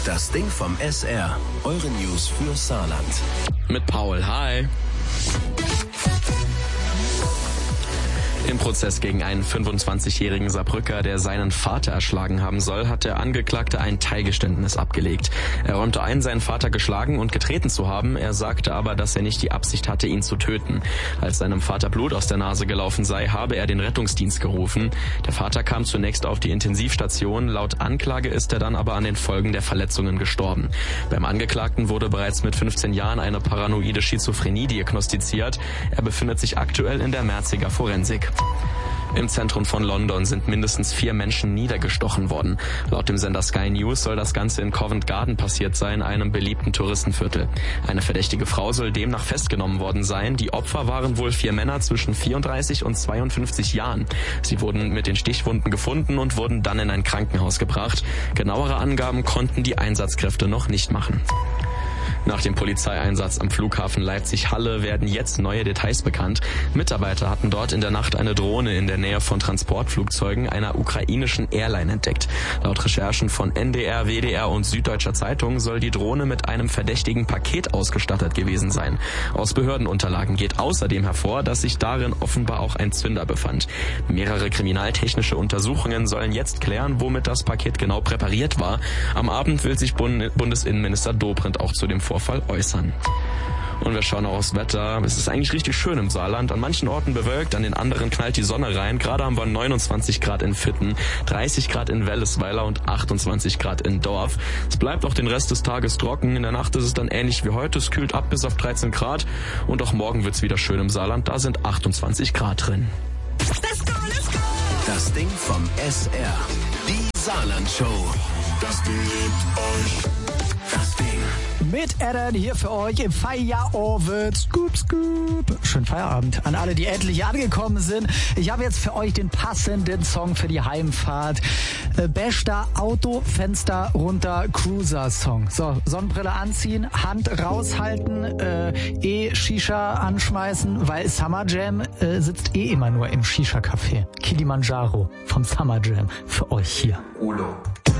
Das Ding vom SR. Eure News für Saarland. Mit Paul, hi. Im Prozess gegen einen 25-jährigen Saarbrücker, der seinen Vater erschlagen haben soll, hat der Angeklagte ein Teilgeständnis abgelegt. Er räumte ein, seinen Vater geschlagen und getreten zu haben. Er sagte aber, dass er nicht die Absicht hatte, ihn zu töten. Als seinem Vater Blut aus der Nase gelaufen sei, habe er den Rettungsdienst gerufen. Der Vater kam zunächst auf die Intensivstation. Laut Anklage ist er dann aber an den Folgen der Verletzungen gestorben. Beim Angeklagten wurde bereits mit 15 Jahren eine paranoide Schizophrenie diagnostiziert. Er befindet sich aktuell in der Merziger Forensik. Im Zentrum von London sind mindestens 4 Menschen niedergestochen worden. Laut dem Sender Sky News soll das Ganze in Covent Garden passiert sein, einem beliebten Touristenviertel. Eine verdächtige Frau soll demnach festgenommen worden sein. Die Opfer waren wohl 4 Männer zwischen 34 und 52 Jahren. Sie wurden mit den Stichwunden gefunden und wurden dann in ein Krankenhaus gebracht. Genauere Angaben konnten die Einsatzkräfte noch nicht machen. Nach dem Polizeieinsatz am Flughafen Leipzig-Halle werden jetzt neue Details bekannt. Mitarbeiter hatten dort in der Nacht eine Drohne in der Nähe von Transportflugzeugen einer ukrainischen Airline entdeckt. Laut Recherchen von NDR, WDR und Süddeutscher Zeitung soll die Drohne mit einem verdächtigen Paket ausgestattet gewesen sein. Aus Behördenunterlagen geht außerdem hervor, dass sich darin offenbar auch ein Zünder befand. Mehrere kriminaltechnische Untersuchungen sollen jetzt klären, womit das Paket genau präpariert war. Am Abend will sich Bundesinnenminister Dobrindt auch zu dem Vorfall äußern. Und wir schauen auch aufs Wetter. Es ist eigentlich richtig schön im Saarland. An manchen Orten bewölkt, an den anderen knallt die Sonne rein. Gerade haben wir 29 Grad in Vitten, 30 Grad in Wellesweiler und 28 Grad in Dorf. Es bleibt auch den Rest des Tages trocken. In der Nacht ist es dann ähnlich wie heute. Es kühlt ab bis auf 13 Grad. Und auch morgen wird's wieder schön im Saarland. Da sind 28 Grad drin. Let's go, let's go! Das Ding vom SR. Die Saarland-Show. Das Ding liebt euch. Das Ding. Mit Adam hier für euch im Feierabend. Scoop, scoop. Schönen Feierabend an alle, die endlich angekommen sind. Ich habe jetzt für euch den passenden Song für die Heimfahrt. Bester Autofenster runter Cruiser-Song. So, Sonnenbrille anziehen, Hand raushalten, Shisha anschmeißen, weil Summer Jam sitzt immer nur im Shisha-Café. Kilimanjaro vom Summer Jam für euch hier. Ulo.